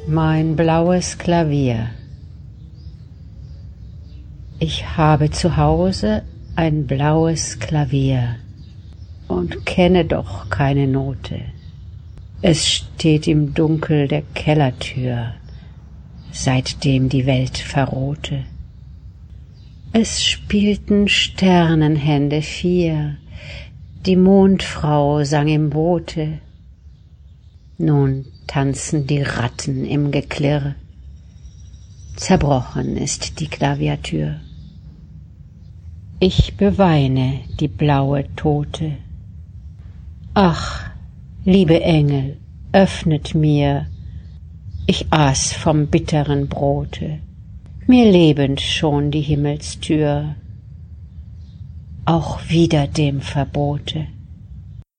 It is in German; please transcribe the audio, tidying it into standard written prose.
Mein blaues Klavier. Ich habe zu Hause ein blaues Klavier und kenne doch keine Note. Es steht im Dunkel der Kellertür, seitdem die Welt verrohte. Es spielten Sternenhände 4, die Mondfrau sang im Boote. Nun tanzen die Ratten im Geklirr, zerbrochen ist die Klaviatür. Ich beweine die blaue Tote. Ach, liebe Engel, öffnet mir, ich aß vom bitteren Brote, mir lebend schon die Himmelstür, auch wider dem Verbote.